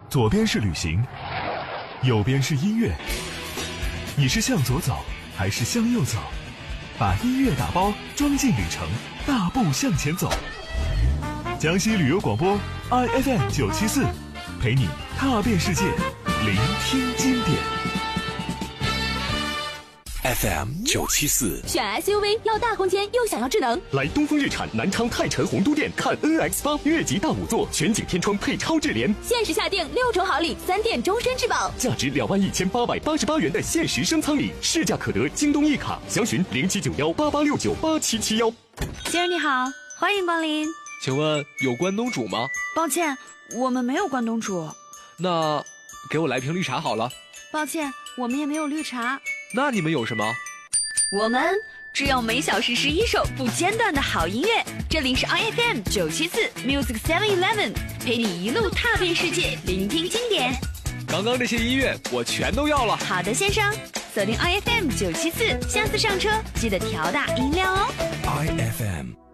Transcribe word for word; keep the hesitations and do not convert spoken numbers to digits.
左边是旅行，右边是音乐。你是向左走还是向右走？把音乐打包装进旅程，大步向前走。江西旅游广播 I F M 九七四，陪你踏遍世界，聆听经典。 F M 九七四， 选 S U V 要大空间又想要智能， 来东风日产南昌泰辰鸿都店看 N X 八 越级大五座全景天窗配超智联， 限时下定六重好礼，三店终身质保， 价值两万一千八百八十八元的限时升舱礼，市价可得京东一卡，详询零七九幺八八六九八七七幺。 先生你好，欢迎光临。 请问有关东煮吗？ 抱歉，我们没有关东煮。 那给我来瓶绿茶好了。 抱歉，我们也没有绿茶。 那你们有什么？ 我们只有每小时十一首不间断的好音乐。这里是 I F M 九七四 Music Seven Eleven， 陪你一路踏遍世界，聆听经典。 刚刚这些音乐我全都要了。 好的，先生，锁定 I F M 九七四，下次上车记得调大音量哦。 I F M。